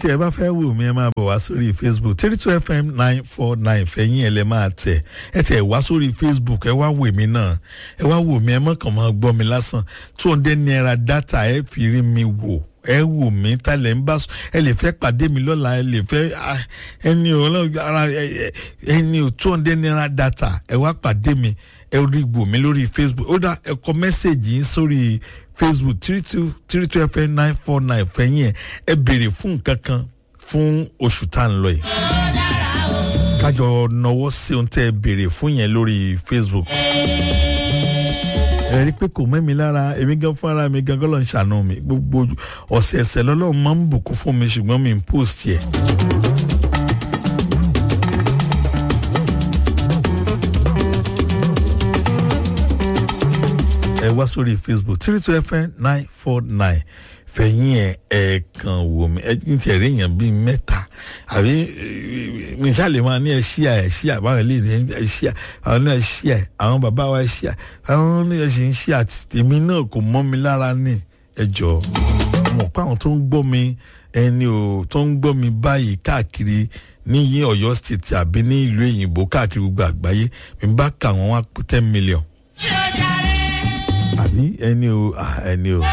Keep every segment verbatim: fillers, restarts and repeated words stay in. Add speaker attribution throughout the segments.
Speaker 1: tí ẹ bá fẹ́ wò mí ẹ máa bọ̀ wá sórí Facebook three two F M nine four nine fẹ̀yìn ẹ lẹ máa tẹ̀ ẹ tẹ̀ wá sórí Facebook ẹ wá wò mí náà ẹ wá wò mí ẹ mọ̀ kàn máa gbọ́ mi lásán two hundred naira data ẹ fi rí mi wò ẹ wò mí talẹ̀ ń bá ẹ lè fẹ́ pàdé mi lọ́la ẹ lè fẹ́ ẹni ò ara ẹni ò two hundred naira data ẹ wá pàdé mi ẹ rí wò mí lórí Facebook ó dá ẹ kọ mẹ́sẹ̀gì yín sórí Facebook three two three two F M nine four nine fẹ̀yìn ẹ ẹ béèrè fún nǹkan kan fún oṣù tá ń lọ yìí kájọ náwó sí ohun tẹ́ ẹ béèrè fún yẹn lórí Facebook ẹ rí pé kò mẹ́mi lára èmi gan fún ara mi gan gọ́lọ́ ń ṣàánú mi gbogbo ọ̀sẹ̀ ẹ̀sẹ̀ lọ́lọ́run máa ń bùkún fún mi ṣùgbọ́n mi ń post yẹ. ẹ wá sórí Facebook three two F M nine four nine fẹ̀yìn ẹ̀ ẹ̀ kàn wò mí ẹ̀ ní tiẹ̀ rí èèyàn bíi mẹ́ta àbí mi ṣáà lè máa ní ẹ ṣíà ẹ ṣíà báwọn lè ní ẹ ṣíà àwọn náà ṣíà àwọn bàbá wa ṣíà àwọn náà ṣì ń ṣíà tèmi náà kò mọ́ mi lára ní ẹjọ́ mọ̀ pé àwọn tó ń gbọ́ mi ẹni ò tó ń gbọ́ mi báyìí káàkiri ní yí Ọ̀yọ́ state àbí ní ìlú èyìnbó káàkiri gbogbo àgbáyé mi bá kà wọ́n wá pé ten million àbí ẹni ò ẹni ò.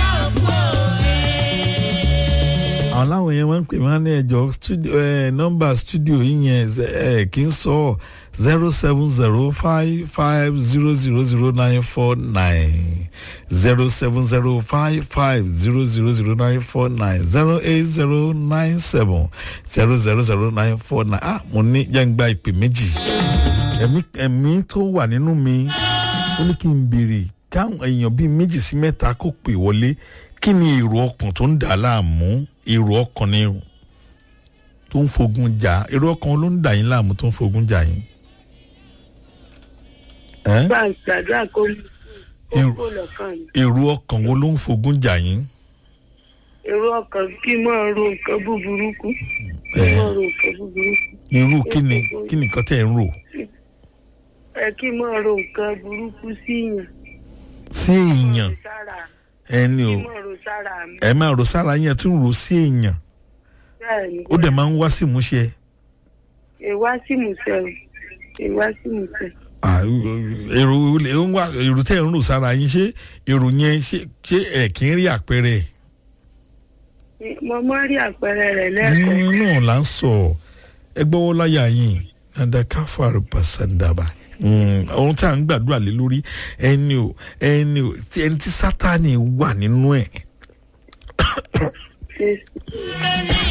Speaker 1: àwọn láwọn yẹn wọ́n ń pè wọ́n ní ẹjọ́ studio ẹ̀ nọ́mbà studio yìí yẹn ẹ̀ kì í sọ zero seven zero five five zero zero zero nine four nine zero seven zero five five zero zero zero nine four nine zero eight zero nine seven zero zero zero nine four nine ah mo ní jẹ́ǹgbà ìpè méjì ẹ̀mí ẹ̀mí tó wà nínú mi ó ní kí n béèrè káwọn èèyàn bíi méjì sí mẹ́ta kó pè wọlé kí ni èrò ọkàn tó ń dà láàmú èrò ọkàn ni tó ń fogun jà èrò ọkàn ló ń dà yín láàmú tó ń fogun jà yín.
Speaker 2: bá a gbàdúrà kó kó lọ́kàn mi.
Speaker 1: èrò ọkàn wo ló ń fogun jà yín.
Speaker 2: èrò ọkàn kí n máa ro nǹkan búburú kú kí n máa ro nǹkan búburú kú.
Speaker 1: irú kí ni kí ni nǹkan tẹ́ ẹ̀ ń rò.
Speaker 2: ẹ kí n máa ro nǹkan burúkú sí yàn.
Speaker 1: sí èèyàn ẹni o ẹ máa ro sára yẹn tún ro sí èèyàn ó dẹ̀ máa ń wá sí ìmúṣẹ.
Speaker 2: ìwá sí ìmúṣẹ o ìwá sí ìmúṣẹ.
Speaker 1: èrò èrò tẹ́ ẹ̀ ń rò sára yín ṣé èrò yẹn ṣé ẹ̀ kì í rí àpẹẹrẹ.
Speaker 2: mo máa rí àpẹẹrẹ rẹ̀ lẹ́ẹ̀kan.
Speaker 1: náà là ń sọ ẹ gbọ́wọ́ láyà yín nanda káfàrú pàṣẹndàbà ohun tí a ń gbàdúrà lé lórí ẹni o ẹni o ẹni tí Sátánì wà nínú ẹ̀.